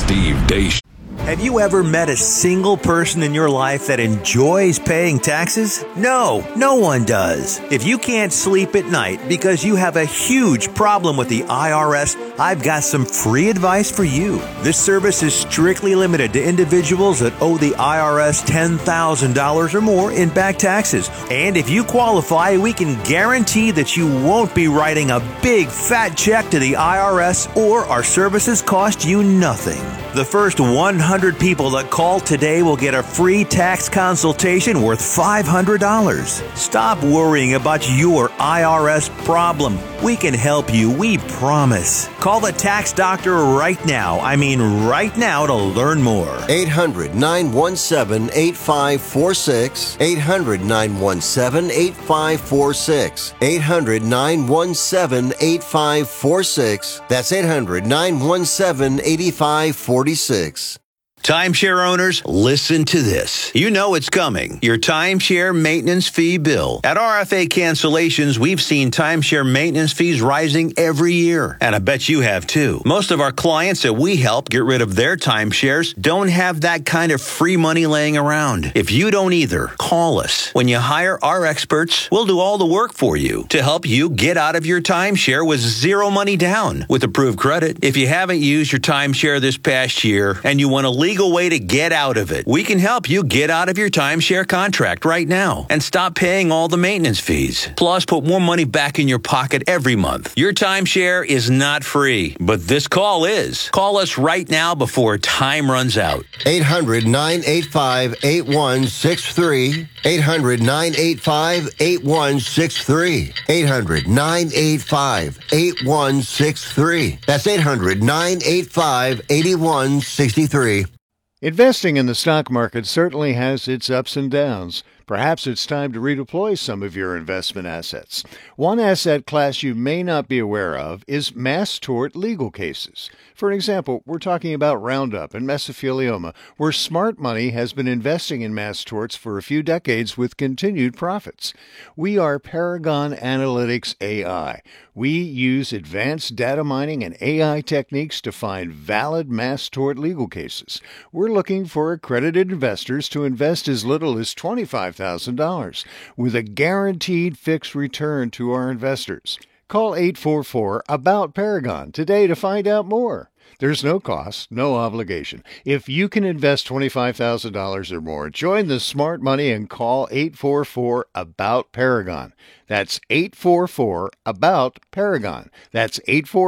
Steve Deace. Have you ever met a single person in your life that enjoys paying taxes? No, no one does. If you can't sleep at night because you have a huge problem with the IRS, I've got some free advice for you. This service is strictly limited to individuals that owe the IRS $10,000 or more in back taxes. And if you qualify, we can guarantee that you won't be writing a big fat check to the IRS, or our services cost you nothing. The first 100 people that call today will get a free tax consultation worth $500. Stop worrying about your IRS problem. We can help you, we promise. Call the tax doctor right now. I mean right now, to learn more. 800-917-8546. 800-917-8546. 800-917-8546. That's 800-917-8546. Timeshare owners, listen to this. You know it's coming. Your timeshare maintenance fee bill. At RFA Cancellations, we've seen timeshare maintenance fees rising every year. And I bet you have too. Most of our clients that we help get rid of their timeshares don't have that kind of free money laying around. If you don't either, call us. When you hire our experts, we'll do all the work for you to help you get out of your timeshare with zero money down with approved credit. If you haven't used your timeshare this past year and you want a legal way to get out of it, we can help you get out of your timeshare contract right now and stop paying all the maintenance fees. Plus, put more money back in your pocket every month. Your timeshare is not free, but this call is. Call us right now before time runs out. 800-985-8163. 800-985-8163. 800-985-8163. That's 800-985-8163. Investing in the stock market certainly has its ups and downs. Perhaps it's time to redeploy some of your investment assets. One asset class you may not be aware of is mass tort legal cases. For example, we're talking about Roundup and mesothelioma, where smart money has been investing in mass torts for a few decades with continued profits. We are Paragon Analytics AI. We use advanced data mining and AI techniques to find valid mass tort legal cases. We're looking for accredited investors to invest as little as $25,000 with a guaranteed fixed return to our investors. Call 844-ABOUT-PARAGON today to find out more. There's no cost, no obligation. If you can invest $25,000 or more, join the smart money and call 844-ABOUT-PARAGON. That's 844-ABOUT-PARAGON. That's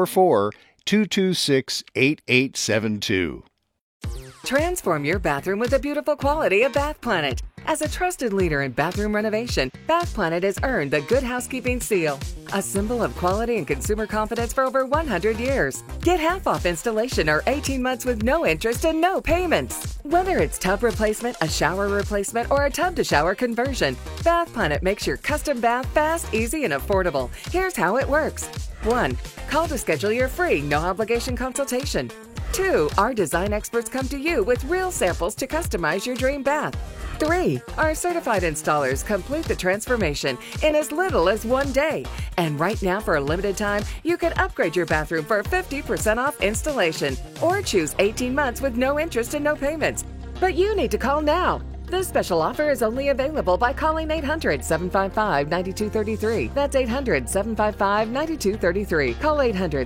844-226-8872. Transform your bathroom with the beautiful quality of Bath Planet. As a trusted leader in bathroom renovation, Bath Planet has earned the Good Housekeeping seal, a symbol of quality and consumer confidence for over 100 years. Get half off installation or 18 months with no interest and no payments. Whether it's tub replacement, a shower replacement, or a tub-to-shower conversion, Bath Planet makes your custom bath fast, easy, and affordable. Here's how it works. 1. Call to schedule your free, no-obligation consultation. 2. Our design experts come to you with real samples to customize your dream bath. 3. Our certified installers complete the transformation in as little as 1 day. And right now, for a limited time, you can upgrade your bathroom for 50% off installation or choose 18 months with no interest and no payments. But you need to call now. This special offer is only available by calling 800-755-9233. That's 800-755-9233. Call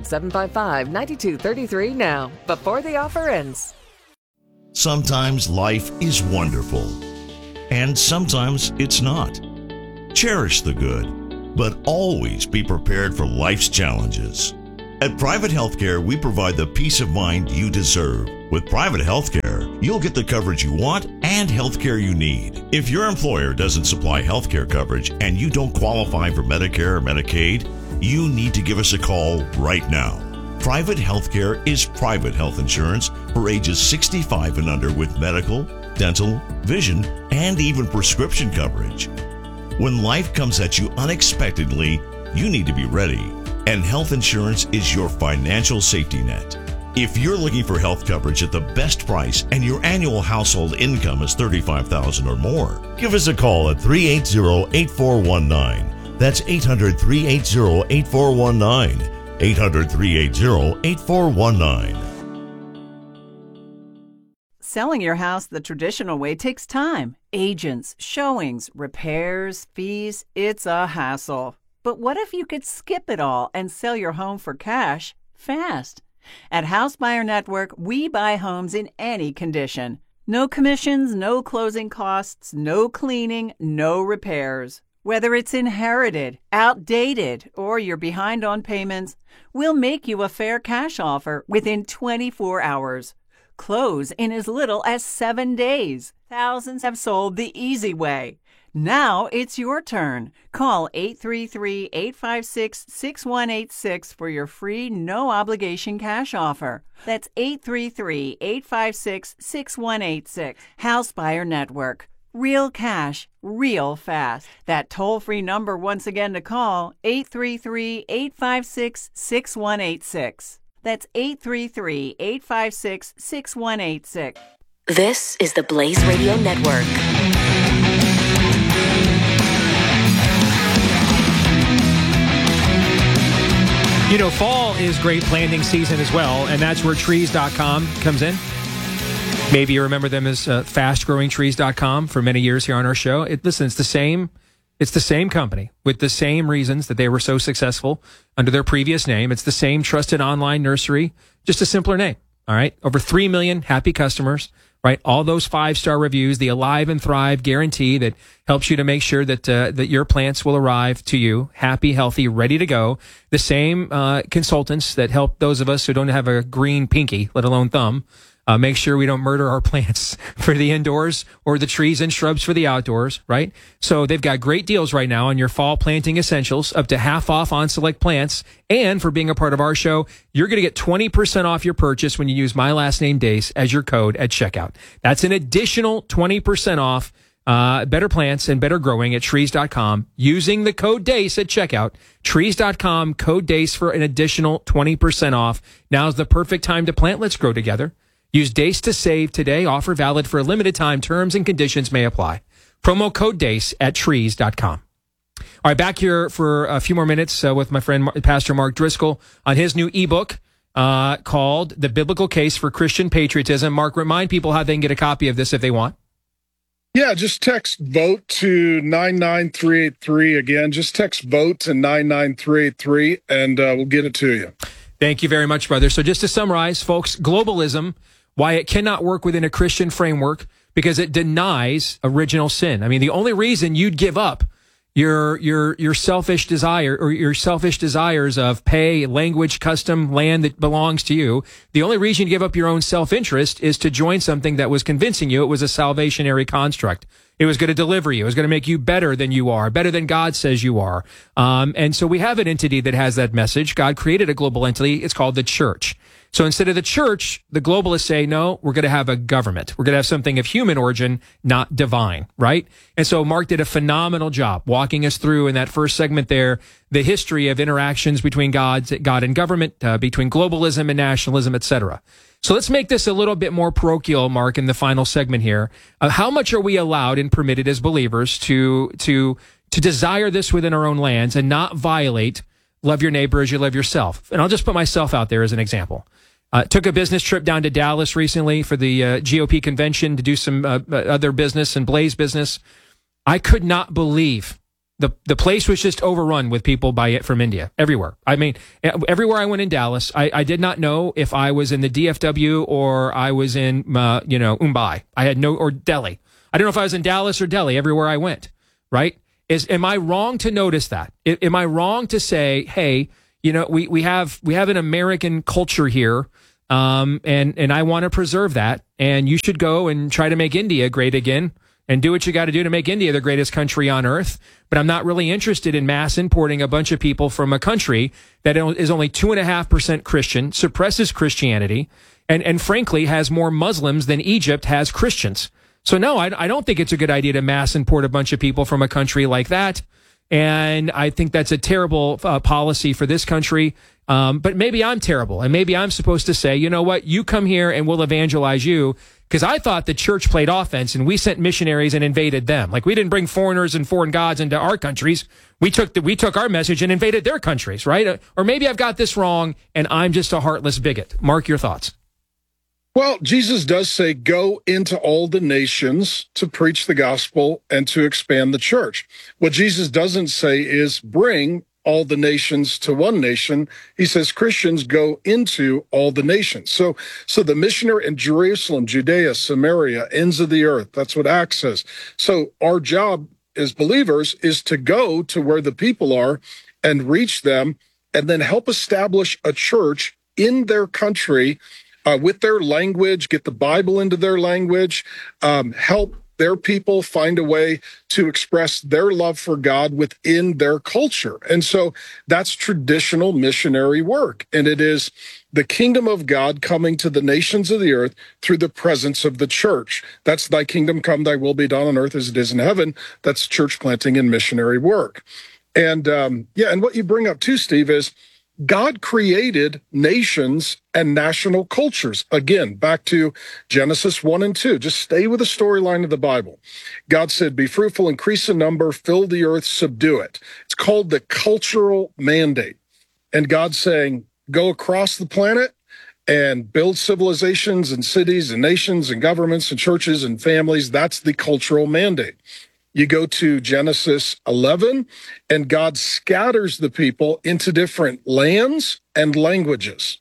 800-755-9233 now, before the offer ends. Sometimes life is wonderful, and sometimes it's not. Cherish the good, but always be prepared for life's challenges. At Private Healthcare, we provide the peace of mind you deserve. With Private Healthcare, you'll get the coverage you want and healthcare you need. If your employer doesn't supply healthcare coverage and you don't qualify for Medicare or Medicaid, you need to give us a call right now. Private Healthcare is private health insurance for ages 65 and under with medical, dental, vision, and even prescription coverage. When life comes at you unexpectedly, you need to be ready. And health insurance is your financial safety net. If you're looking for health coverage at the best price and your annual household income is $35,000 or more, give us a call at 380-8419. That's 800-380-8419. 800-380-8419. Selling your house the traditional way takes time. Agents, showings, repairs, fees. It's a hassle. But what if you could skip it all and sell your home for cash fast? At House Buyer Network, we buy homes in any condition. No commissions, no closing costs, no cleaning, no repairs. Whether it's inherited, outdated, or you're behind on payments, we'll make you a fair cash offer within 24 hours. Close in as little as 7 days. Thousands have sold the easy way. Now it's your turn. Call 833-856-6186 for your free, no-obligation cash offer. That's 833-856-6186. House Buyer Network. Real cash, real fast. That toll-free number once again to call, 833-856-6186. That's 833-856-6186. This is the Blaze Radio Network. You know, fall is great planting season as well, and that's where Trees.com comes in. Maybe you remember them as FastGrowingTrees.com for many years here on our show. It's the same company with the same reasons that they were so successful under their previous name. It's the same trusted online nursery, just a simpler name. All right. Over 3 million happy customers, right? All those 5-star reviews, the Alive and Thrive guarantee that helps you to make sure that that your plants will arrive to you happy, healthy, ready to go. The same consultants that help those of us who don't have a green pinky, let alone thumb, make sure we don't murder our plants for the indoors or the trees and shrubs for the outdoors, right? So they've got great deals right now on your fall planting essentials, up to half off on select plants. And for being a part of our show, you're going to get 20% off your purchase when you use my last name, Dace, as your code at checkout. That's an additional 20% off better plants and better growing at Trees.com using the code DACE at checkout. Trees.com, code DACE for an additional 20% off. Now's the perfect time to plant. Let's grow together. Use DACE to save today. Offer valid for a limited time. Terms and conditions may apply. Promo code DACE at Trees.com. All right, back here for a few more minutes with my friend Pastor Mark Driscoll on his new ebook called The Biblical Case for Christian Patriotism. Mark, remind people how they can get a copy of this if they want. Yeah, just text VOTE to 99383. Again, just text VOTE to 99383, and we'll get it to you. Thank you very much, brother. So just to summarize, folks, globalism, why it cannot work within a Christian framework, because it denies original sin. I mean, the only reason you'd give up your selfish desire or your selfish desires of pay, language, custom, land that belongs to you, the only reason you give up your own self-interest is to join something that was convincing you it was a salvationary construct. It was going to deliver you. It was going to make you better than you are, better than God says you are. And so we have an entity that has that message. God created a global entity. It's called the church. So instead of the church, the globalists say, no, we're going to have a government. We're going to have something of human origin, not divine, right? And so Mark did a phenomenal job walking us through in that first segment there, the history of interactions between God and government, between globalism and nationalism, etc. So let's make this a little bit more parochial, Mark, in the final segment here. How much are we allowed and permitted as believers to desire this within our own lands and not violate love your neighbor as you love yourself? And I'll just put myself out there as an example. Took a business trip down to Dallas recently for the GOP convention to do some other business and Blaze business. I could not believe the place was just overrun with people from India everywhere. I mean, everywhere I went in Dallas, I did not know if I was in the DFW or I was in Mumbai. Or Delhi. I don't know if I was in Dallas or Delhi. Everywhere I went, right? Am I wrong to notice that? Am I wrong to say, hey, we have an American culture here, and I want to preserve that, and you should go and try to make India great again and do what you got to do to make India the greatest country on earth. But I'm not really interested in mass importing a bunch of people from a country that is only 2.5% Christian, suppresses Christianity, and frankly has more Muslims than Egypt has Christians. So no, I don't think it's a good idea to mass import a bunch of people from a country like that. And I think that's a terrible policy for this country. But maybe I'm terrible. And maybe I'm supposed to say, you know what, you come here and we'll evangelize you. Because I thought the church played offense and we sent missionaries and invaded them. Like, we didn't bring foreigners and foreign gods into our countries. We took our message and invaded their countries, right? Or maybe I've got this wrong and I'm just a heartless bigot. Mark, your thoughts. Well, Jesus does say, go into all the nations to preach the gospel and to expand the church. What Jesus doesn't say is bring all the nations to one nation. He says Christians go into all the nations. So the missionary in Jerusalem, Judea, Samaria, ends of the earth. That's what Acts says. So our job as believers is to go to where the people are and reach them and then help establish a church in their country with their language, get the Bible into their language, help their people find a way to express their love for God within their culture. And so that's traditional missionary work. And it is the kingdom of God coming to the nations of the earth through the presence of the church. That's thy kingdom come, thy will be done on earth as it is in heaven. That's church planting and missionary work. And and what you bring up too, Steve, is God created nations and national cultures. Again, back to Genesis 1 and 2. Just stay with the storyline of the Bible. God said, be fruitful, increase in number, fill the earth, subdue it. It's called the cultural mandate. And God's saying, go across the planet and build civilizations and cities and nations and governments and churches and families. That's the cultural mandate. You go to Genesis 11, and God scatters the people into different lands and languages.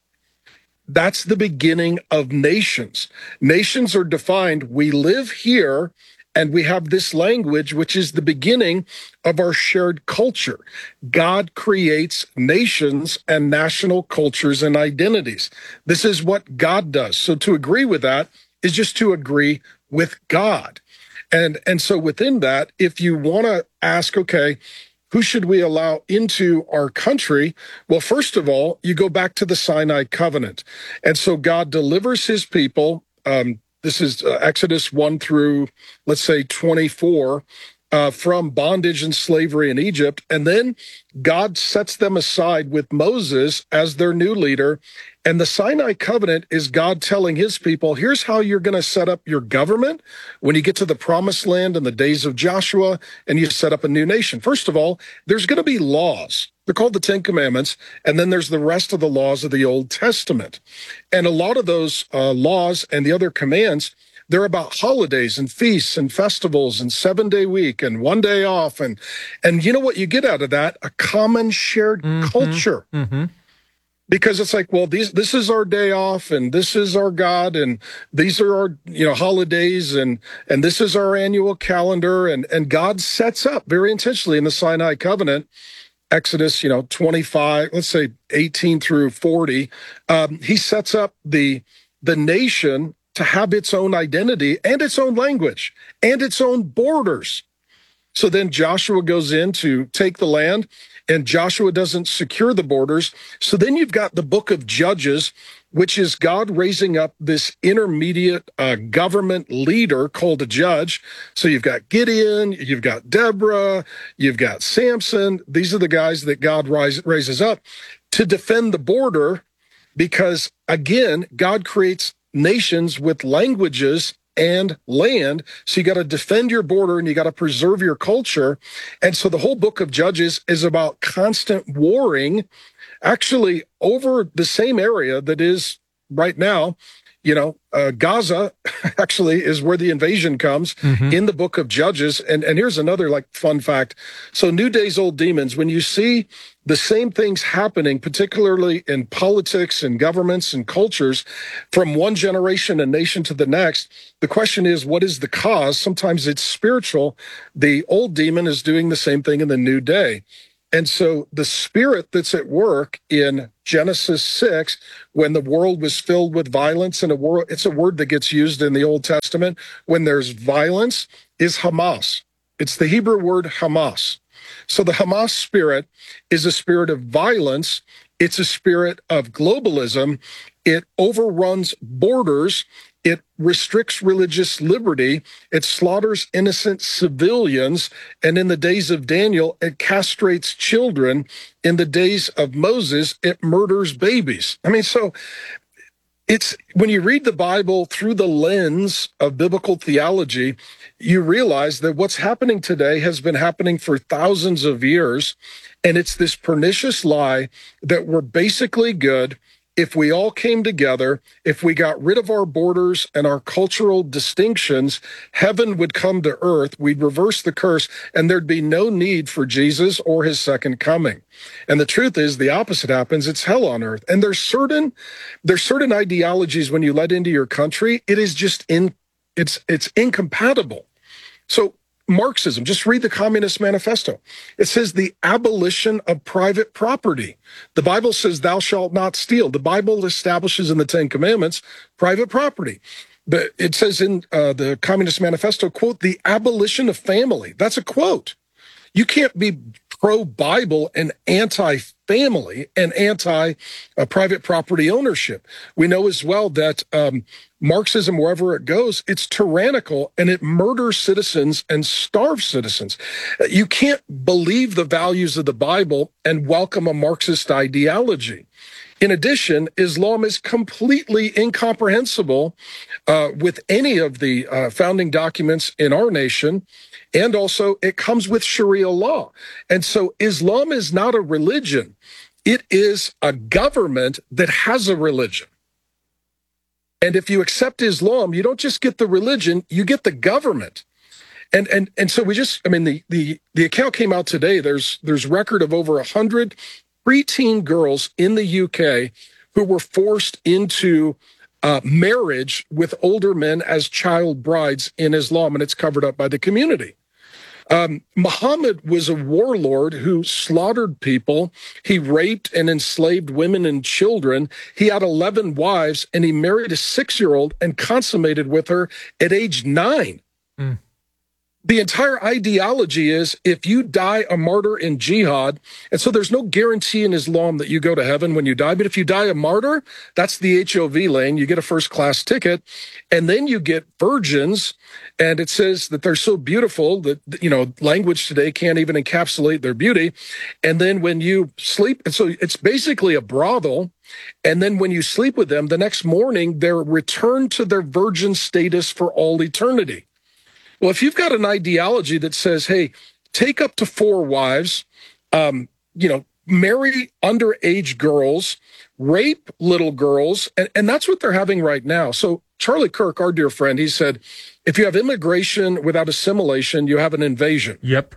That's the beginning of nations. Nations are defined, we live here, and we have this language, which is the beginning of our shared culture. God creates nations and national cultures and identities. This is what God does. So to agree with that is just to agree with God. And so within that, if you want to ask, okay, who should we allow into our country? Well, first of all, you go back to the Sinai covenant. And so God delivers his people. This is Exodus 1 through, let's say, 24, from bondage and slavery in Egypt. And then God sets them aside with Moses as their new leader. And the Sinai covenant is God telling his people, here's how you're going to set up your government when you get to the promised land in the days of Joshua and you set up a new nation. First of all, there's going to be laws. They're called the Ten Commandments. And then there's the rest of the laws of the Old Testament. And a lot of those laws and the other commands, they're about holidays and feasts and festivals and 7-day week and 1 day off. And you know what you get out of that? A common shared culture. Mm-hmm. Because it's like, well, this is our day off, and this is our God, and these are our holidays, and this is our annual calendar, and God sets up very intentionally in the Sinai covenant, Exodus 25, let's say 18 through 40, he sets up the nation to have its own identity and its own language and its own borders. So then Joshua goes in to take the land, and Joshua doesn't secure the borders. So then you've got the book of Judges, which is God raising up this intermediate government leader called a judge. So you've got Gideon, you've got Deborah, you've got Samson. These are the guys that God raises up to defend the border because, again, God creates nations with languages and land. So you got to defend your border and you got to preserve your culture. And so the whole book of Judges is about constant warring, actually over the same area that is right now. Gaza actually is where the invasion comes in the book of Judges. And here's another fun fact. So New Days, Old Demons, when you see the same things happening, particularly in politics and governments and cultures from one generation and nation to the next, the question is, what is the cause? Sometimes it's spiritual. The old demon is doing the same thing in the new day. And so the spirit that's at work in Genesis 6, when the world was filled with violence in a world, it's a word that gets used in the Old Testament. When there's violence, is Hamas. It's the Hebrew word Hamas. So the Hamas spirit is a spirit of violence. It's a spirit of globalism. It overruns borders. It restricts religious liberty. It slaughters innocent civilians. And in the days of Daniel, it castrates children. In the days of Moses, it murders babies. So it's when you read the Bible through the lens of biblical theology, you realize that what's happening today has been happening for thousands of years. And it's this pernicious lie that we're basically good if we all came together, if we got rid of our borders and our cultural distinctions, heaven would come to earth, we'd reverse the curse, and there'd be no need for Jesus or his second coming. And the truth is, the opposite happens. It's hell on earth. And there's certain ideologies when you let into your country, it is just it's incompatible. So Marxism, just read the Communist Manifesto. It says the abolition of private property. The Bible says thou shalt not steal. The Bible establishes in the Ten Commandments private property. But it says in the Communist Manifesto, quote, the abolition of family. That's a quote. You can't be pro-Bible and anti-family and anti-private property ownership. We know as well that Marxism, wherever it goes, it's tyrannical and it murders citizens and starves citizens. You can't believe the values of the Bible and welcome a Marxist ideology. In addition, Islam is completely incomprehensible with any of the founding documents in our nation. And also, it comes with Sharia law. And so Islam is not a religion. It is a government that has a religion. And if you accept Islam, you don't just get the religion, you get the government. And so the account came out today. There's record of over 100 preteen girls in the UK who were forced into marriage with older men as child brides in Islam, and it's covered up by the community. Muhammad was a warlord who slaughtered people. He raped and enslaved women and children. He had 11 wives, and he married a 6-year-old and consummated with her at age 9. Mm. The entire ideology is if you die a martyr in jihad, and so there's no guarantee in Islam that you go to heaven when you die, but if you die a martyr, that's the HOV lane. You get a first-class ticket, and then you get virgins, and it says that they're so beautiful that, language today can't even encapsulate their beauty. And then when you sleep, and so it's basically a brothel, and then when you sleep with them, the next morning, they're returned to their virgin status for all eternity. Well, if you've got an ideology that says, hey, take up to 4 wives, marry underage girls, rape little girls, and that's what they're having right now. So Charlie Kirk, our dear friend, he said, if you have immigration without assimilation, you have an invasion. Yep.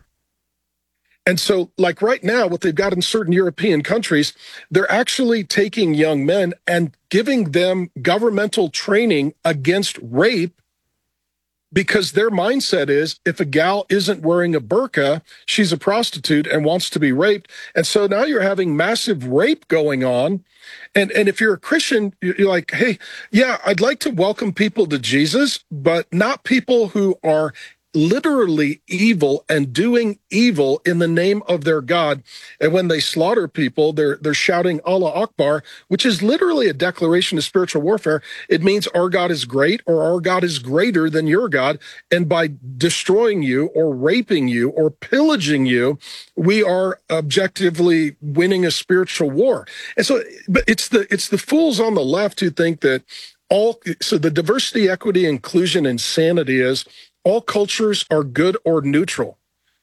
And so, like right now, what they've got in certain European countries, they're actually taking young men and giving them governmental training against rape, because their mindset is if a gal isn't wearing a burqa, she's a prostitute and wants to be raped. And so now you're having massive rape going on. And if you're a Christian, you're like, hey, yeah, I'd like to welcome people to Jesus, but not people who are literally evil and doing evil in the name of their God. And when they slaughter people, they're shouting Allah Akbar, which is literally a declaration of spiritual warfare. It means our God is great, or our God is greater than your God. And by destroying you or raping you or pillaging you, we are objectively winning a spiritual war. And so, but it's the fools on the left who think that so the diversity, equity, inclusion, and sanity is all cultures are good or neutral.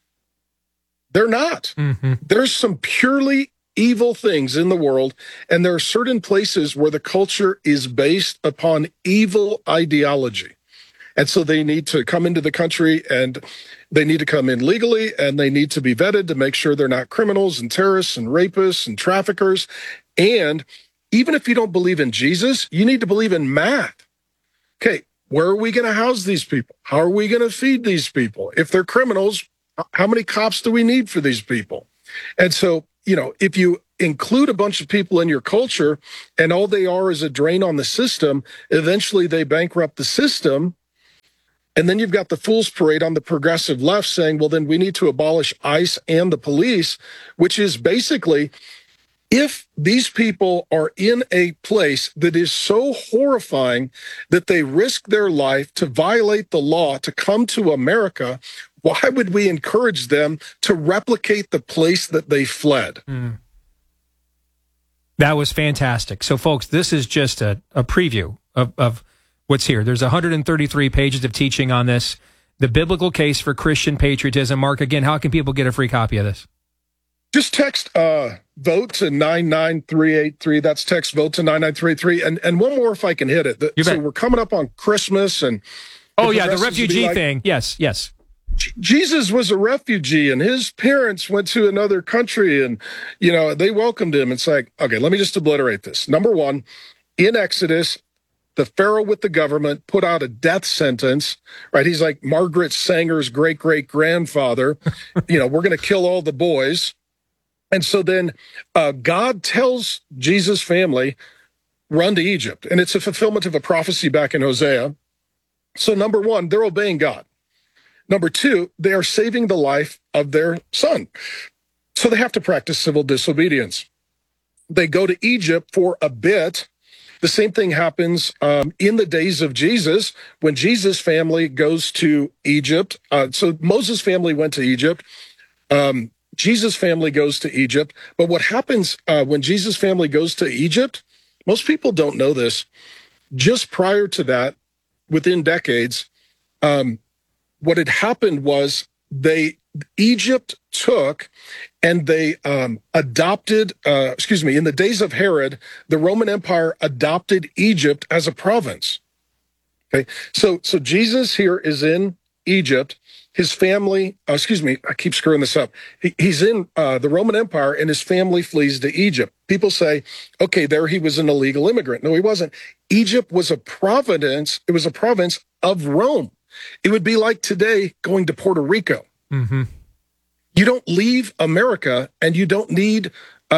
They're not. Mm-hmm. There's some purely evil things in the world, and there are certain places where the culture is based upon evil ideology. And so they need to come into the country, and they need to come in legally, and they need to be vetted to make sure they're not criminals and terrorists and rapists and traffickers. And even if you don't believe in Jesus, you need to believe in math. Okay. Where are we going to house these people? How are we going to feed these people? If they're criminals, how many cops do we need for these people? And so, if you include a bunch of people in your culture and all they are is a drain on the system, eventually they bankrupt the system. And then you've got the fool's parade on the progressive left saying, well, then we need to abolish ICE and the police, which is basically, if these people are in a place that is so horrifying that they risk their life to violate the law to come to America, why would we encourage them to replicate the place that they fled? Mm. That was fantastic. So, folks, this is just a preview of what's here. There's 133 pages of teaching on this, the biblical case for Christian patriotism. Mark, again, how can people get a free copy of this? Just text vote to 99383. That's text vote to 99383. And one more if I can hit it. So we're coming up on Christmas and the refugee thing. Yes. Jesus was a refugee and his parents went to another country and, they welcomed him. It's like, okay, let me just obliterate this. Number one, in Exodus, the Pharaoh with the government put out a death sentence, right? He's like Margaret Sanger's great-great-grandfather. We're going to kill all the boys. And so then God tells Jesus' family, run to Egypt. And it's a fulfillment of a prophecy back in Hosea. So number one, they're obeying God. Number two, they are saving the life of their son. So they have to practice civil disobedience. They go to Egypt for a bit. The same thing happens in the days of Jesus when Jesus' family goes to Egypt. So Moses' family went to Egypt. Jesus' family goes to Egypt. But what happens when Jesus' family goes to Egypt, most people don't know this. Just prior to that, within decades, what had happened was Egypt took and they adopted, in the days of Herod, the Roman Empire adopted Egypt as a province. Okay, so Jesus here is in Egypt. His family, I keep screwing this up. He's in the Roman Empire and his family flees to Egypt. People say, okay, there he was an illegal immigrant. No, he wasn't. Egypt was a province. It was a province of Rome. It would be like today going to Puerto Rico. Mm-hmm. You don't leave America and you don't need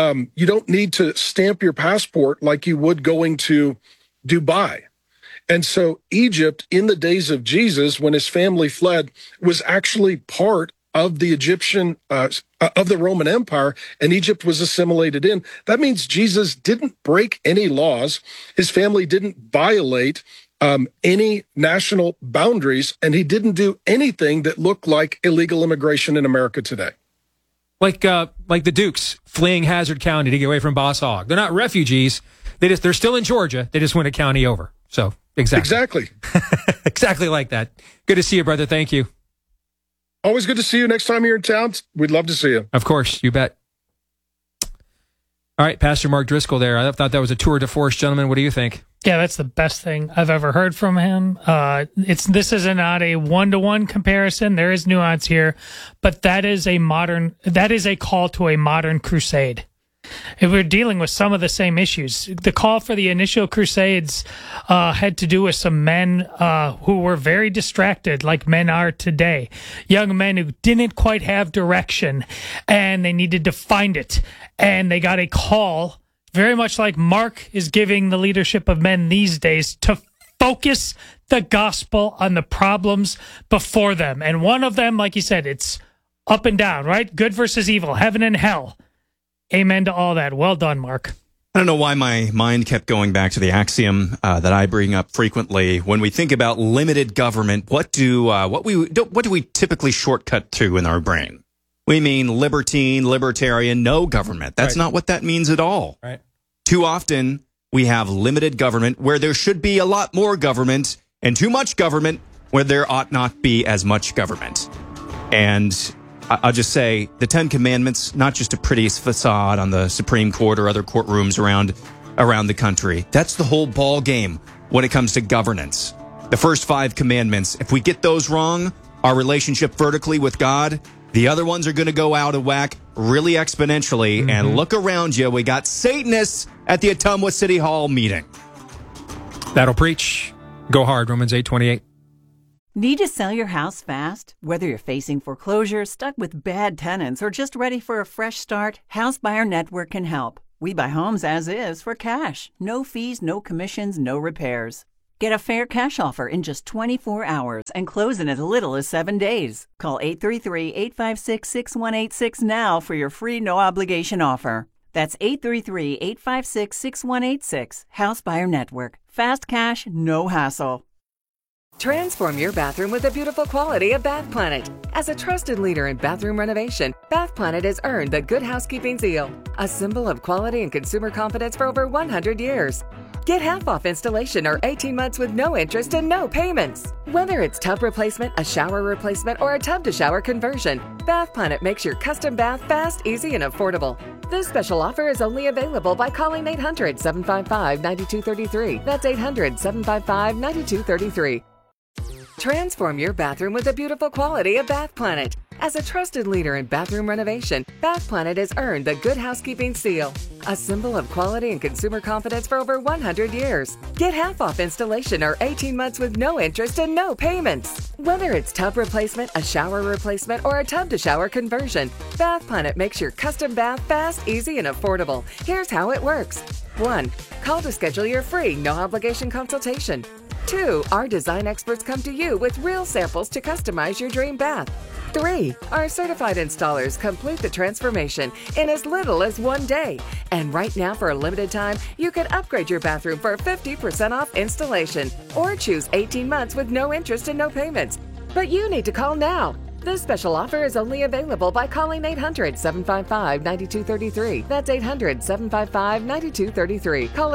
to stamp your passport like you would going to Dubai. And so Egypt, in the days of Jesus, when his family fled, was actually part of the Egyptian, of the Roman Empire, and Egypt was assimilated in. That means Jesus didn't break any laws. His family didn't violate any national boundaries, and he didn't do anything that looked like illegal immigration in America today. Like the Dukes fleeing Hazard County to get away from Boss Hogg. They're not refugees. They're still in Georgia. They just went a county over. So exactly. Exactly like that. Good to see you, brother. Thank you. Always good to see you. Next time you're in town, we'd love to see you. Of course, you bet. All right, Pastor Mark Driscoll there. I thought that was a tour de force, gentlemen. What do you think? Yeah, that's the best thing I've ever heard from him. This is not a one-to-one comparison. There is nuance here, but that is a call to a modern crusade. If we're dealing with some of the same issues. The call for the initial crusades had to do with some men who were very distracted, like men are today. Young men who didn't quite have direction, and they needed to find it. And they got a call, very much like Mark is giving the leadership of men these days, to focus the gospel on the problems before them. And one of them, like you said, it's up and down, right? Good versus evil, heaven and hell. Amen to all that. Well done, Mark. I don't know why my mind kept going back to the axiom that I bring up frequently. When we think about limited government, what do we typically shortcut to in our brain? We mean libertarian, no government. That's not what that means at all. Right. Too often, we have limited government where there should be a lot more government, and too much government where there ought not be as much government. And I'll just say the Ten Commandments, not just a pretty facade on the Supreme Court or other courtrooms around the country. That's the whole ball game when it comes to governance. The first 5 commandments, if we get those wrong, our relationship vertically with God, the other ones are going to go out of whack really exponentially. Mm-hmm. And look around you. We got Satanists at the Ottumwa City Hall meeting. That'll preach. Go hard, Romans 8:28. Need to sell your house fast? Whether you're facing foreclosure, stuck with bad tenants, or just ready for a fresh start, House Buyer Network can help. We buy homes as is for cash. No fees, no commissions, no repairs. Get a fair cash offer in just 24 hours and close in as little as 7 days. Call 833-856-6186 now for your free no-obligation offer. That's 833-856-6186. House Buyer Network. Fast cash, no hassle. Transform your bathroom with the beautiful quality of Bath Planet. As a trusted leader in bathroom renovation, Bath Planet has earned the Good Housekeeping seal, a symbol of quality and consumer confidence for over 100 years. Get half off installation or 18 months with no interest and no payments. Whether it's tub replacement, a shower replacement, or a tub-to-shower conversion, Bath Planet makes your custom bath fast, easy, and affordable. This special offer is only available by calling 800-755-9233. That's 800-755-9233. Transform your bathroom with the beautiful quality of Bath Planet. As a trusted leader in bathroom renovation, Bath Planet has earned the Good Housekeeping Seal, a symbol of quality and consumer confidence for over 100 years. Get half off installation or 18 months with no interest and no payments. Whether it's tub replacement, a shower replacement, or a tub-to-shower conversion, Bath Planet makes your custom bath fast, easy, and affordable. Here's how it works. 1. Call to schedule your free, no-obligation consultation. 2. Our design experts come to you with real samples to customize your dream bath. 3. Our certified installers complete the transformation in as little as 1 day. And right now, for a limited time, you can upgrade your bathroom for 50% off installation or choose 18 months with no interest and no payments. But you need to call now. This special offer is only available by calling 800-755-9233. That's 800-755-9233. Call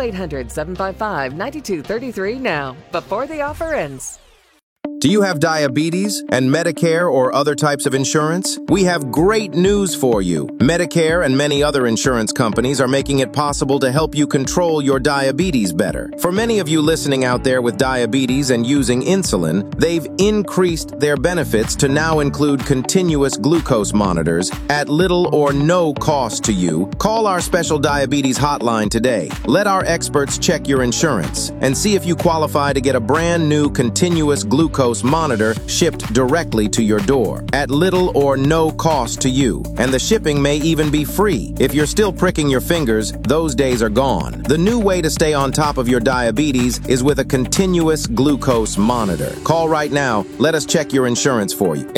800-755-9233 now, before the offer ends. Do you have diabetes and Medicare or other types of insurance? We have great news for you. Medicare and many other insurance companies are making it possible to help you control your diabetes better. For many of you listening out there with diabetes and using insulin, they've increased their benefits to now include continuous glucose monitors at little or no cost to you. Call our special diabetes hotline today. Let our experts check your insurance and see if you qualify to get a brand new continuous glucose monitor shipped directly to your door at little or no cost to you. And the shipping may even be free. If you're still pricking your fingers, those days are gone. The new way to stay on top of your diabetes is with a continuous glucose monitor. Call right now. Let us check your insurance for you.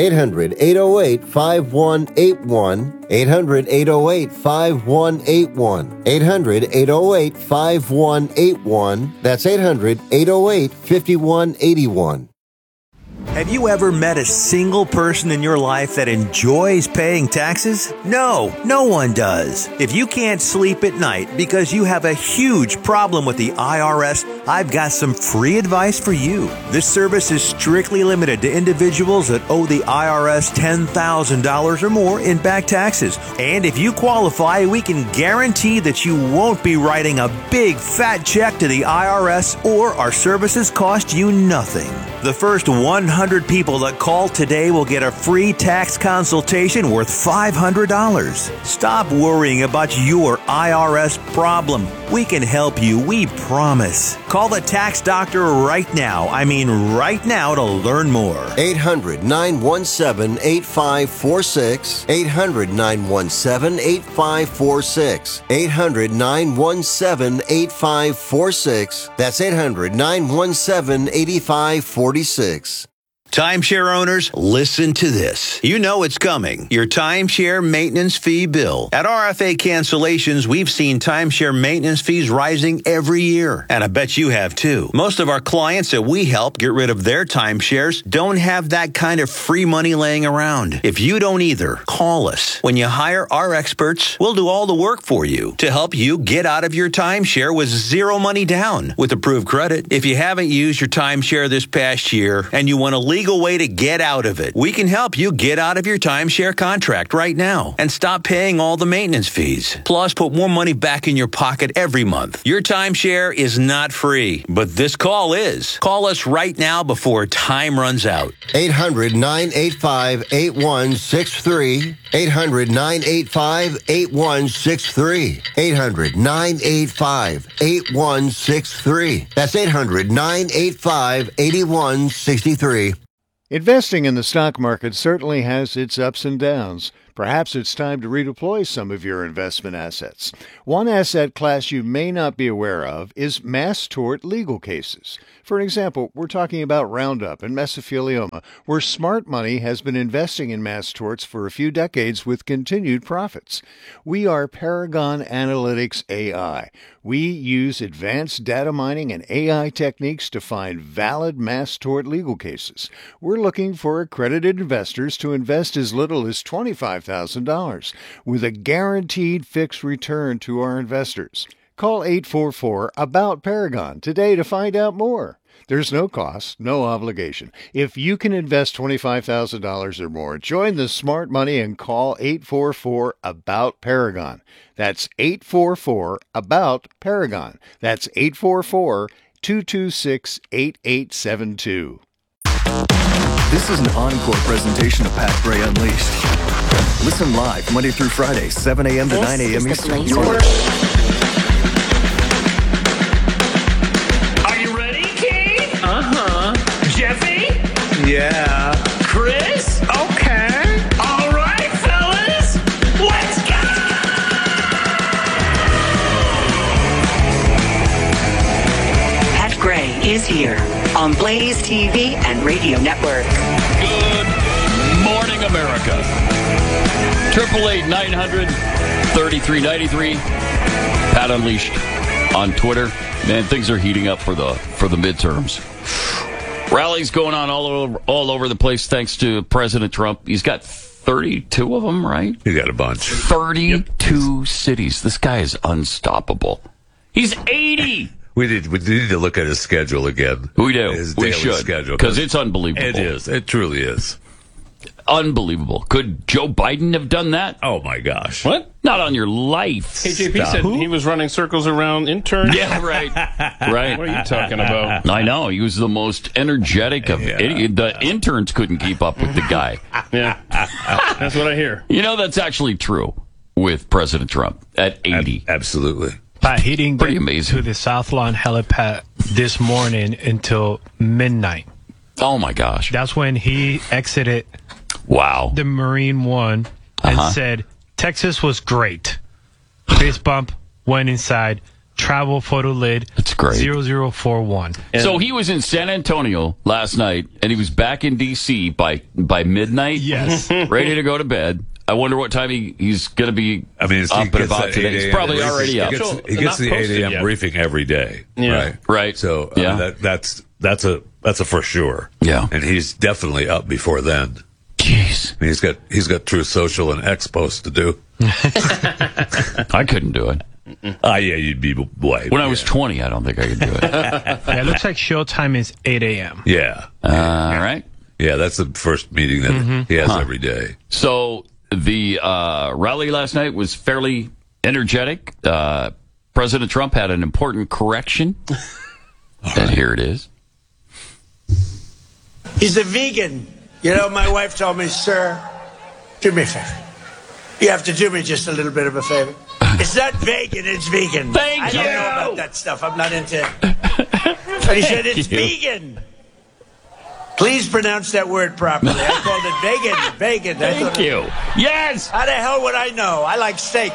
800-808-5181. 800-808-5181. 800-808-5181. That's 800-808-5181. Have you ever met a single person in your life that enjoys paying taxes? No, no one does. If you can't sleep at night because you have a huge problem with the IRS, I've got some free advice for you. This service is strictly limited to individuals that owe the IRS $10,000 or more in back taxes. And if you qualify, we can guarantee that you won't be writing a big fat check to the IRS, or our services cost you nothing. The first 100 people that call today will get a free tax consultation worth $500. Stop worrying about your IRS problem. We can help you, we promise. Call the tax doctor right now. I mean right now, to learn more. 800-917-8546. 800-917-8546. 800-917-8546. That's 800-917-8546. Timeshare owners, listen to this. You know it's coming. Your timeshare maintenance fee bill. At RFA Cancellations, we've seen timeshare maintenance fees rising every year. And I bet you have too. Most of our clients that we help get rid of their timeshares don't have that kind of free money laying around. If you don't either, call us. When you hire our experts, we'll do all the work for you to help you get out of your timeshare with zero money down with approved credit. If you haven't used your timeshare this past year and you want to legal way to get out of it, we can help you get out of your timeshare contract right now and stop paying all the maintenance fees. Plus, put more money back in your pocket every month. Your timeshare is not free, but this call is. Call us right now before time runs out. 800-985-8163. 800-985-8163. 800-985-8163. That's 800-985-8163. Investing in the stock market certainly has its ups and downs. Perhaps it's time to redeploy some of your investment assets. One asset class you may not be aware of is mass tort legal cases. For example, we're talking about Roundup and mesothelioma, where smart money has been investing in mass torts for a few decades with continued profits. We are Paragon Analytics AI. We use advanced data mining and AI techniques to find valid mass tort legal cases. We're looking for accredited investors to invest as little as $25,000 with a guaranteed fixed return to our investors. Call 844-ABOUT-PARAGON today to find out more. There's no cost, no obligation. If you can invest $25,000 or more, join the smart money and call 844-ABOUT-PARAGON. That's 844-ABOUT-PARAGON. That's 844-226-8872. This is an encore presentation of Pat Gray Unleashed. Listen live Monday through Friday, 7 a.m. to 9 a.m. Eastern. Jeffy? Yeah. Chris? Okay. All right, fellas. Let's go! Pat Gray is here on Blaze TV and Radio Network. Good morning, America. 888-900-3393. Pat Unleashed on Twitter. Man, things are heating up for the midterms. Rallies going on all over the place thanks to President Trump. He's got 32 of them, right? He got a bunch. 32 cities. This guy is unstoppable. He's 80. We need to look at his schedule again. We do. His We daily should. schedule. Because it's unbelievable. It is. It truly is. Unbelievable. Could Joe Biden have done that? Oh, my gosh. What? Not on your life. KJP said he was running circles around interns. Yeah, right. Right. What are you talking about? I know. He was the most energetic of the interns couldn't keep up with the guy. Yeah. That's what I hear. You know, that's actually true with President Trump at 80. Absolutely. But he didn't Pretty get amazing. to the South Lawn helipad this morning until midnight. Oh, my gosh. That's when he exited the Marine One and said, Texas was great. Fist bump, went inside, travel photo lid. That's great. 0041. So he was in San Antonio last night, and he was back in D.C. by midnight. Yes. Ready to go to bed. I wonder what time he's going to be up and about today. He's probably already up. He gets the 8 a.m. briefing every day. Yeah. Right. So that's a for sure. Yeah. And he's definitely up before then. Jeez. And he's got Truth Social and X posts to do. I couldn't do it. Yeah, you'd be white. When I was 20, I don't think I could do it. Yeah, it looks like show time is 8 a.m. Yeah. All right. Yeah, that's the first meeting that he has every day. So the rally last night was fairly energetic. President Trump had an important correction. And here it is. He's a vegan. You know, my wife told me, sir, do me a favor. You have to do me just a little bit of a favor. It's not vegan, it's vegan. I don't know about that stuff. I'm not into it. But he said, it's vegan. Please pronounce that word properly. I called it vegan. Thank you. Yes. How the hell would I know? I like steak.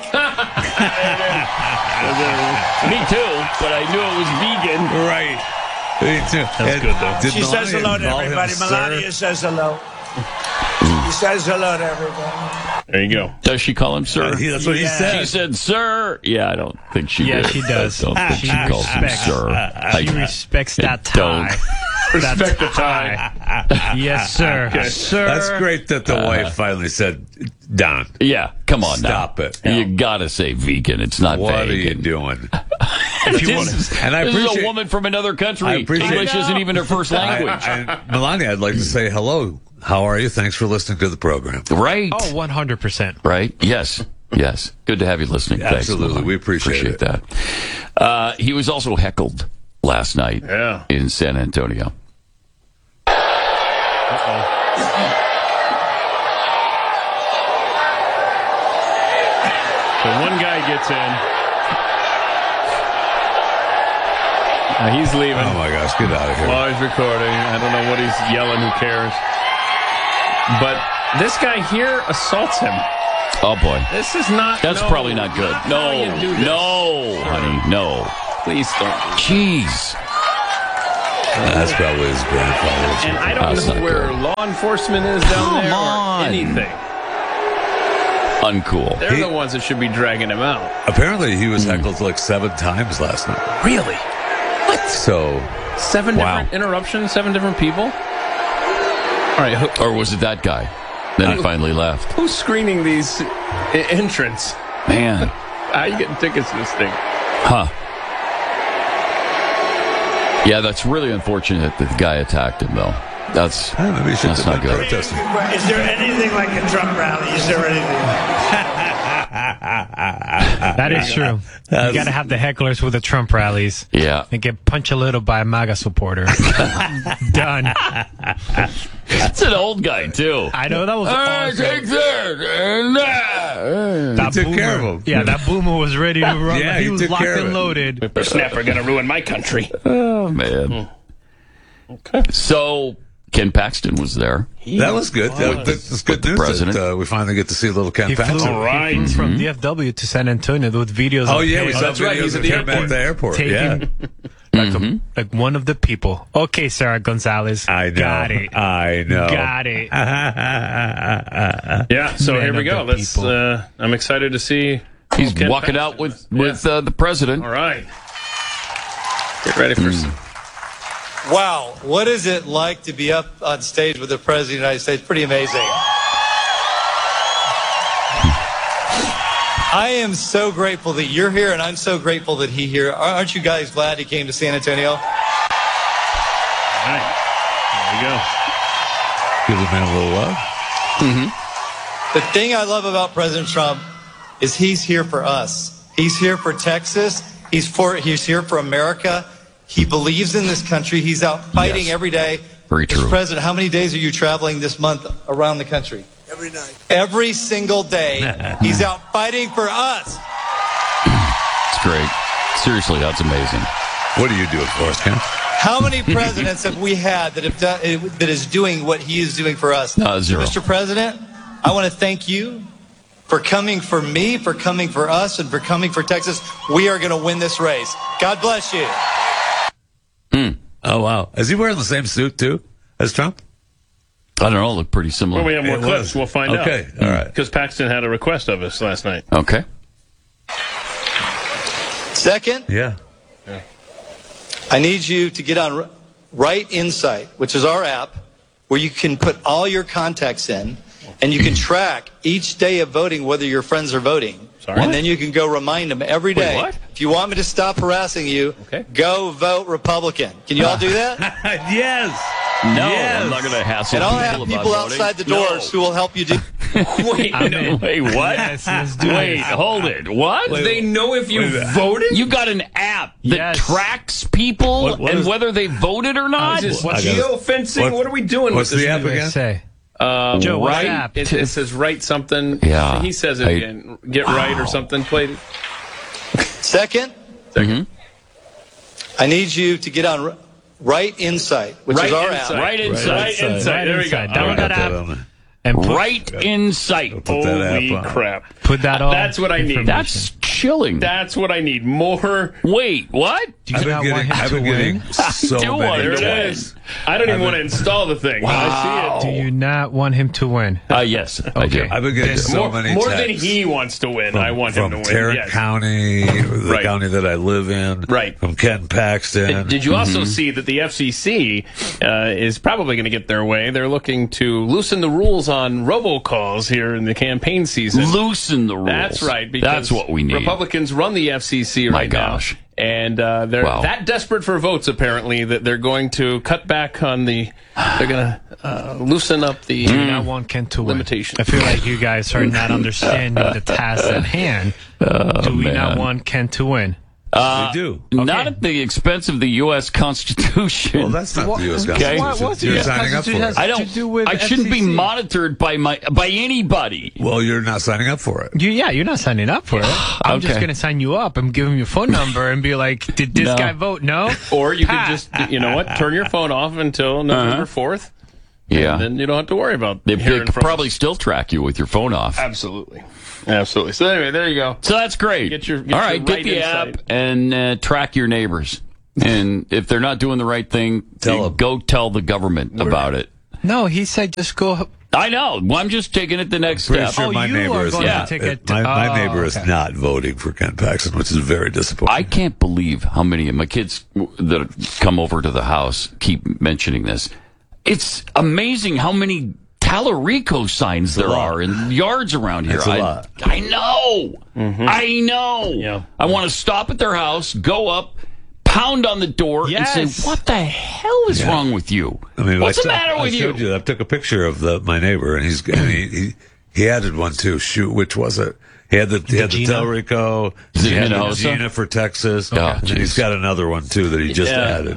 Me too, but I knew it was vegan. Right. Me too. That's good, though. She says hello to everybody. Melania says hello. He says hello to everybody. There you go. Does she call him sir? That's what he said. She said, sir. Yeah, I don't think she did. Yeah, she does. I don't think she calls him sir. She respects that tie. Respect the tie. Yes, sir. Okay. Sir. That's great that the wife finally said, Don. Yeah, come on Stop now. it. You gotta say vegan. It's not What vegan. are you doing? This is a woman from another country. English isn't even her first language. Melania, I'd like to say hello. How are you? Thanks for listening to the program. Right. Oh, 100%. Right? Yes. Good to have you listening. Absolutely. Thanks, we appreciate that. He was also heckled last night in San Antonio. So one guy gets in. He's leaving. Oh, my gosh. Get out of here. While he's recording. I don't know what he's yelling. Who cares? But this guy here assaults him. Oh, boy. This is not... That's probably not good. No, honey, no. Please don't. Jeez. That's probably his grandfather. And I don't know where law enforcement is down there or anything. Uncool. They're the ones that should be dragging him out. Apparently, he was heckled like 7 times last night. Really? What? So... 7 different interruptions? 7 different people? All right. Or was it that guy? Then he finally left. Who's screening these entrants? Man. How are you getting tickets to this thing? Huh. Yeah, that's really unfortunate that the guy attacked him, though. That's not good. Is there anything like a Trump rally? Is there anything? That is true. You got to have the hecklers with the Trump rallies. Yeah. And get punched a little by a MAGA supporter. Done. It's an old guy, too. I know, that was awesome. Take that! That took boomer, care of him. Yeah, that boomer was ready to run. Yeah, he he was took locked care of and it. loaded. Whippersnapper going to ruin my country. Oh, man. Okay. So, Ken Paxton was there. That was good. That's good news. President. That, we finally get to see a little Ken He flew, Paxton. he flew from DFW to San Antonio with videos. Oh, of yeah, him we saw that's right, videos he's of at the Ken airport. at the airport. taking like one of the people. Okay, Sarah Gonzalez. I know. Got it. I know. Got it. Yeah, so Man here we of go. the Let's. people. I'm excited to see. He's Ken walking Paxton. out with the president. All right. Get ready for some. Wow, what is it like to be up on stage with the President of the United States? Pretty amazing. I am so grateful that you're here, and I'm so grateful that he's here. Aren't you guys glad he came to San Antonio? All right. There we go. Give the man a little love. The thing I love about President Trump is he's here for us. He's here for Texas. He's here for America. He believes in this country. He's out fighting every day. Very true. Mr. President, how many days are you traveling this month around the country? Every night. Every single day. He's out fighting for us. It's great. Seriously, that's amazing. What are you doing for us, Ken? How many presidents have we had that have done, that is doing what he is doing for us? Zero. Mr. President, I want to thank you for coming for me, for coming for us, and for coming for Texas. We are going to win this race. God bless you. Oh, wow. Is he wearing the same suit, too, as Trump? I don't know. Look pretty similar. Well, we have more It clips. was. We'll find out. Okay, all right. Because Paxton had a request of us last night. Okay. Second, Yeah. I need you to get on Right Insight, which is our app, where you can put all your contacts in, and you can track each day of voting whether your friends are voting. Sorry? And then you can go remind them every day. what? If you want me to stop harassing you, Okay. go vote Republican. Can you all do that? Yes. No, Yes. I'm not going to hassle And I'll people have about people voting. outside the doors who will help you do. Wait, no. Wait, what? Yes, let's do Wait, this. hold it. What? They know if you Wait. voted? You got an app that Yes. tracks people What and is- whether they voted or not? Is this I got it. geofencing? What are we doing What's with this? the app again? Say. Joe, what right app? It says write something. Yeah. He says it again. Get right or something. Play it. Second, Mhm. I need you to get on Right Insight, which Right is our Insight. app. Right inside. Right inside. There we go. Inside. All Download right. that Got app that on there. and put, Right inside. Put that Holy app on. crap. put that on. That's what I need. That's chilling. That's what I need. More. Wait, what? Do you I've not been want getting, him I've to been getting win? so Do want many him There to it win. is. I don't even want to install the thing. I see it. Do you not want him to win? Yes, I do. I've been getting so many More than texts he wants to win. I want him from to win. Tarrant Yes. County, the Right. county that I live in. Right. From Ken Paxton. Did you also see that the FCC is probably going to get their way? They're looking to loosen the rules on robocalls here in the campaign season. Loosen the rules. That's right. Because That's what we need. Republicans run the FCC My right gosh. now. And they're Wow. that desperate for votes, apparently, that they're going to cut back on the. They're going to loosen up the. Do you not want Ken to win? Limitation. I feel like you guys are not understanding the task at hand. Do we not man. want Ken to win? we do. Not at the expense of the U.S. Constitution. Well, that's not the U.S. Okay. Constitution. You're signing up for it. I don't. I shouldn't be monitored by anybody. Well, you're not signing up for it. You're not signing up for it. I'm just Okay. going to sign you up and give him your phone number and be like, did this No. guy vote? No? Or you could Pass. just, you know what, turn your phone off until November 4th. Yeah. And then you don't have to worry about They hearing could from probably us. still track you with your phone off. Absolutely. Absolutely. So anyway, there you go. So that's great. Get your All right, right get the insight. app and track your neighbors. And if they're not doing the right thing, go tell the government about it. No, he said just go. I know. Well, I'm just taking it the next Pretty step. sure my neighbor is not. My neighbor is okay. not voting for Ken Paxton, which is very disappointing. I can't believe how many of my kids that come over to the house keep mentioning this. It's amazing how many Talarico signs there are in yards around here. That's a lot. I know. Mm-hmm. I know. Yeah. I want to stop at their house, go up, pound on the door, and say, "What the hell is wrong with you? What's the matter with you?" I took a picture of my neighbor, and he added one too. Shoot, which was it? He had the Talarico, he had the Gina for Texas, and he's got another one too that he just added.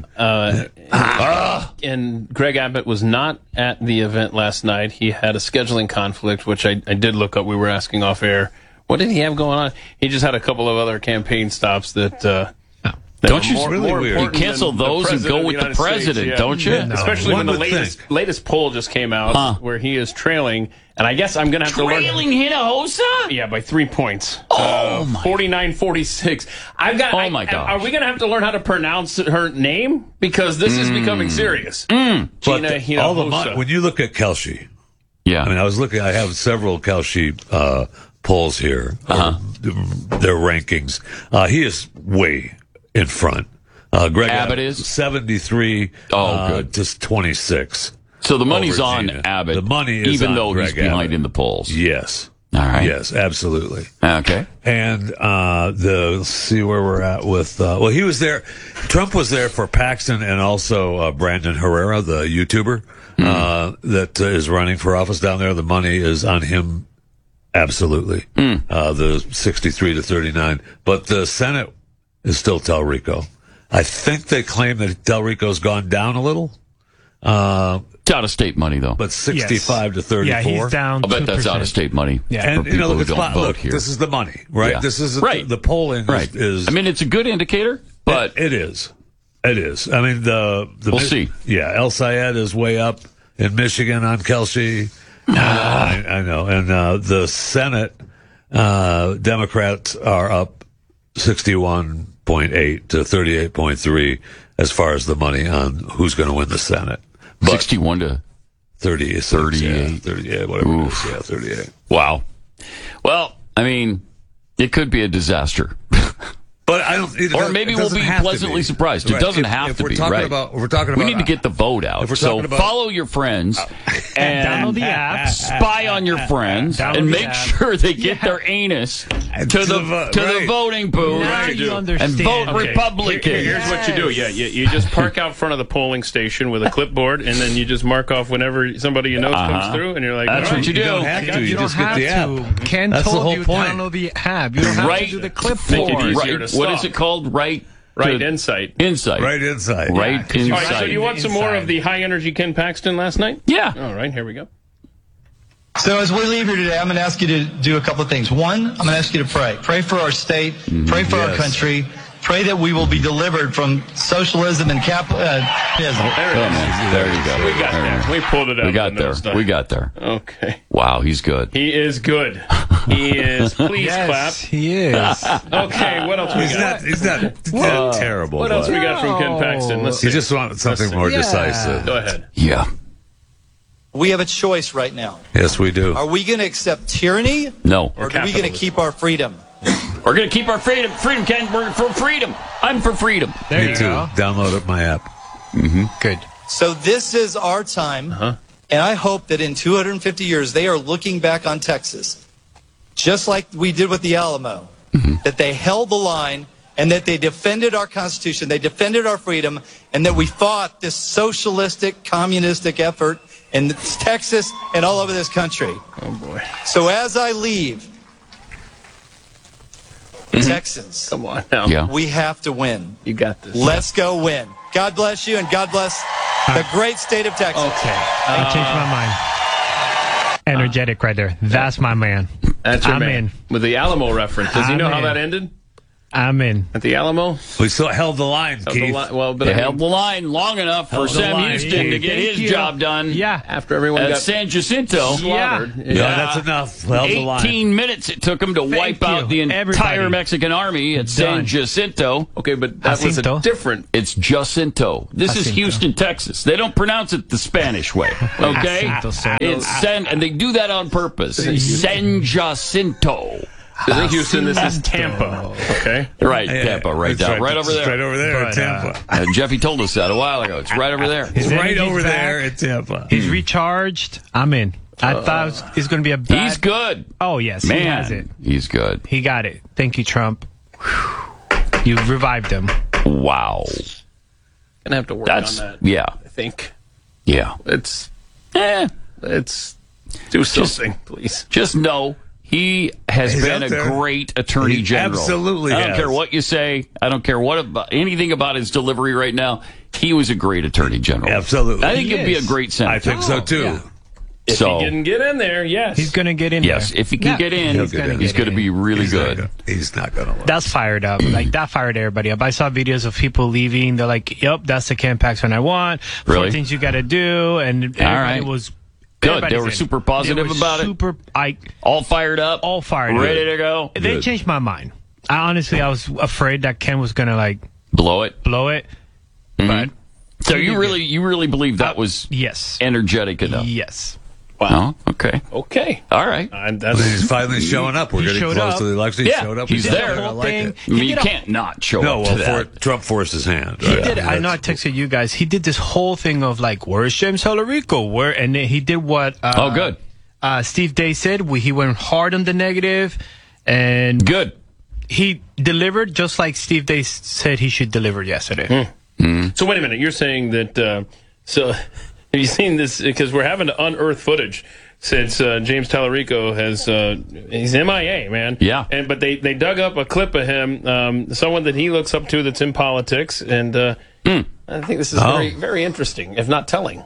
And Greg Abbott was not at the event last night. He had a scheduling conflict, which I did look up. We were asking off air, what did he have going on? He just had a couple of other campaign stops that. Don't you you cancel those and go with the president, don't you? No. Especially when the latest poll just came out where he is trailing. And I guess I'm going to have to learn. Trailing Hinojosa? Yeah, by 3 points. Oh, my. 49-46. Oh, my God. Are we going to have to learn how to pronounce her name? Because this is becoming serious. Gina Hinojosa. When you look at Kelce, yeah. I mean, I have several Kelce polls here, their rankings. He is way in front. Greg Abbott is 73 to 26. So the money's on Abbott. The money is even on though Greg he's behind Abbott. in the polls. Yes. All right. Yes, absolutely. Okay. And let's see where we're at with. He was there. Trump was there for Paxton and also Brandon Herrera, the YouTuber that is running for office down there. The money is on him. Absolutely. The 63 to 39, but the Senate is still Talarico. I think they claim that Talarico's gone down a little. It's out-of-state money, though. But 65 to 34. Yeah, he's down. I'll bet 2%. that's out-of-state money. Yeah. And for people who don't vote here. This is the money, right? Yeah. This is right. The polling is. I mean, it's a good indicator, but it is. It is. I mean, we'll see. Yeah, El Sayed is way up in Michigan on Kelce. I know. And the Senate Democrats are up 61.8 to 38.3 as far as the money on who's going to win the Senate. But 61 to 38. 38, whatever it is. Yeah, 38. Wow. Well, I mean, it could be a disaster. But I don't. Or maybe we'll be pleasantly surprised. It doesn't have to be, right? We're talking about. We need to get the vote out. So follow your friends and download the app. Spy on your friends and make sure they get their anus to the voting booth and vote Republican. Here's what you do. Yeah, you just park out front of the polling station with a clipboard, and then you just mark off whenever somebody you know comes through, and you're like, that's what you do. You don't have to. You just get the app. Ken told you download the app. You don't have to do the clipboard. What is it called? Right Insight. Insight. Right Insight. Right Insight. All right, so you want some more of the high energy Ken Paxton last night? Yeah. All right, here we go. So as we leave here today, I'm going to ask you to do a couple of things. One, I'm going to ask you to pray. Pray for our state. Pray for our country. Pray that we will be delivered from socialism and capitalism. There you go. We got there. We pulled it out. We got there. Okay. Wow, he's good. He is good. He is. Please clap. He is. Okay, what else we got? He's not terrible. What else we got from Ken Paxton? Let's see. You just want something more decisive. Go ahead. Yeah. We have a choice right now. Yes, we do. Are we going to accept tyranny? No. Or are we going to keep our freedom? We're going to keep our freedom. Freedom, Ken. We're for freedom. I'm for freedom. Me too. Download my app. Good. So this is our time, and I hope that in 250 years they are looking back on Texas, just like we did with the Alamo, that they held the line and that they defended our Constitution, they defended our freedom, and that we fought this socialistic, communistic effort in Texas and all over this country. Oh, boy. So as I leave, Texans, come on now. We have to win. You got this. Let's go win. God bless you, and God bless the great state of Texas. Okay. I changed my mind. Energetic right there. That's my man. That's your I'm man. in. With the Alamo reference. Does he know how that ended? I'm in. At the Alamo? We still held the line, Keith. They held the line long enough for Sam Houston to get his job done. Yeah. After everyone got San Jacinto. slaughtered. Yeah, that's enough. Held the line. 18 minutes it took him to wipe out the entire Mexican army at San Jacinto. Okay, but that was a different. It's Jacinto. This is Houston, Texas. They don't pronounce it the Spanish way. Okay? It's San, and they do that on purpose. San Jacinto. This is Houston. This is Tampa. Okay, right, Tampa, right down, right over there, straight over there, Tampa. Jeffy told us that a while ago. It's right over there. It's right over there at Tampa. He's recharged. I'm in. I thought he's going to be a bad... He's good. Oh, yes, Man, he has it. He's good. He got it. Thank you, Trump. You revived him. Wow. Gonna have to work on that. Yeah. I think. Yeah. Let's do something, please. Just know he has been a great attorney general. Absolutely, I don't care what you say. I don't care anything about his delivery right now. He was a great attorney general. Absolutely. I think he'd be a great senator. I think so too. Yeah. If he can get in there, yes. He's going to get in there. Yes, if he can get in, he's going to be really good. He's not going to. That's fired up. Like, that fired everybody up. I saw videos of people leaving. They're like, yep, that's the Ken Paxton I want. Really? 4 things you got to do. And everybody was... Good. They were super positive about it. All fired up. All fired up. Ready to go. They changed my mind. I was afraid that Ken was going to, like... Blow it. Mm-hmm. But... So you really believe that was energetic enough? Yes. Wow. Oh, okay. All right. He's finally showing up. We're getting close to the election. He showed up. He's there. I like it. I mean, you can't not show up to that. Trump forced his hand. He did. I know I texted you guys. He did this whole thing of like, where's James Tallarico? And then he did what? Good. Steve Day said. He went hard on the negative, and good. He delivered just like Steve Day said he should deliver yesterday. So wait a minute. You're saying that? Have you seen this? Because we're having to unearth footage since James Tallarico has he's MIA, man. Yeah. But they dug up a clip of him, someone that he looks up to that's in politics, and I think this is very, very interesting, if not telling.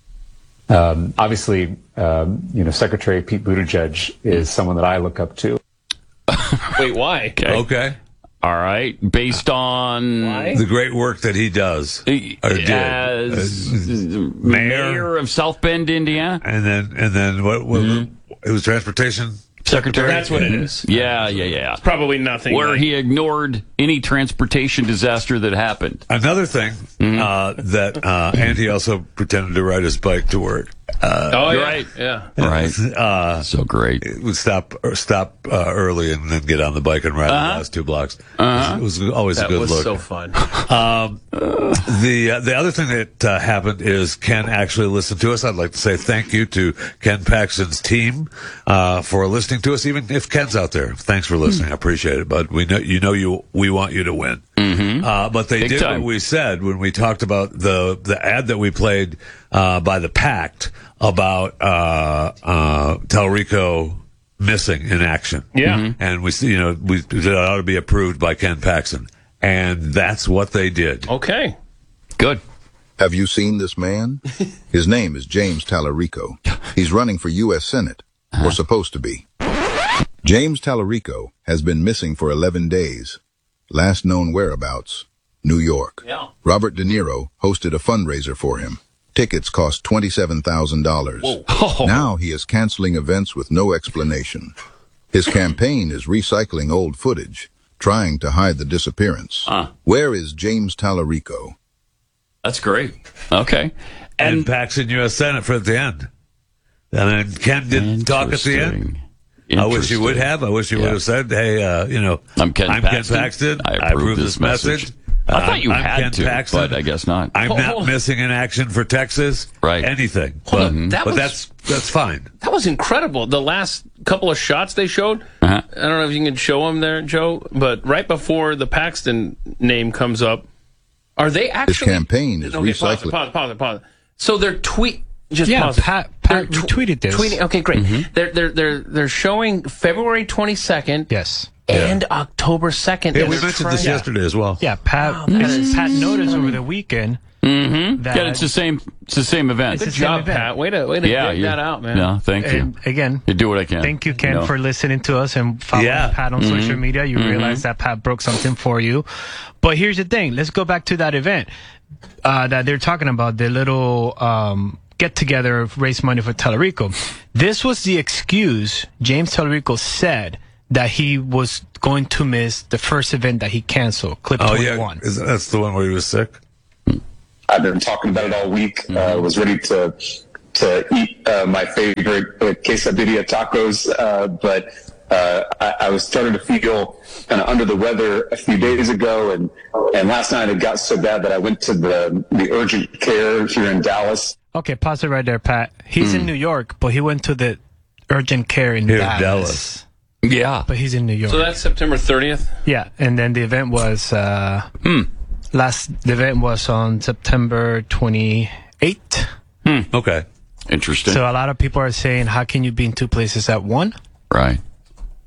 Obviously, Secretary Pete Buttigieg is someone that I look up to. Wait, why? Okay. All right. Based on the great work that he does, as mayor of South Bend, Indiana, and then what? It was transportation secretary. That's what it is. Yeah. It's probably nothing. Where he ignored any transportation disaster that happened. Another thing and he also pretended to ride his bike to work. Right. So great. It would stop early and then get on the bike and ride the last 2 blocks. It was always a good look. That was so fun. The other thing that happened is Ken actually listened to us. I'd like to say thank you to Ken Paxton's team for listening to us. Even if Ken's out there, thanks for listening. I appreciate it. But we want you to win. But they did what we said when we talked about the ad that we played by the Pact about Tallarico missing in action. Yeah. And we it ought to be approved by Ken Paxton. And that's what they did. Okay. Good. Have you seen this man? His name is James Tallarico. He's running for U.S. Senate, or supposed to be. James Tallarico has been missing for 11 days. Last known whereabouts, New York. Yeah. Robert De Niro hosted a fundraiser for him. Tickets cost $27,000. Now he is canceling events with no explanation. His campaign is recycling old footage, trying to hide the disappearance. Where is James Tallarico? That's great. Okay. And Paxton, U.S. Senate for the end. And then Ken didn't talk at the end. I wish he would have. I wish he would have said, hey, I'm Ken Paxton. I approve this message. I thought you I'm had Ken to, Paxton. but I guess not. I'm not missing in action for Texas. Right. Anything. But that's fine. That was incredible. The last couple of shots they showed, I don't know if you can show them there, Joe, but right before the Paxton name comes up, are they actually... His campaign is recycling. Pause. So they're Just pause. Pat retweeted this. Okay, great. They're showing February 22nd. Yes. And October 2nd. Yeah, we mentioned this yesterday as well. Yeah, Pat noticed over the weekend. Yeah, it's the same event. Good job, Pat. Way to get that out, man. Yeah, thank you. And again, you do what I can. Thank you, Ken, for listening to us and following Pat on social media. You realize that Pat broke something for you. But here's the thing. Let's go back to that event that they're talking about, the little get together, raise money for Tallarico. This was the excuse James Tallarico said that he was going to miss the first event that he canceled, Clip 21. Yeah. That's the one where he was sick? I've been talking about it all week. Was ready to eat my favorite quesadilla tacos, but I was starting to feel kind of under the weather a few days ago, and last night it got so bad that I went to the urgent care here in Dallas. Okay, pause it right there, Pat. He's in New York, but he went to the urgent care in Dallas. Yeah. But he's in New York. So that's September 30th? Yeah, and then the event was the event was on September 28th. Okay. Interesting. So a lot of people are saying, how can you be in two places at one? Right.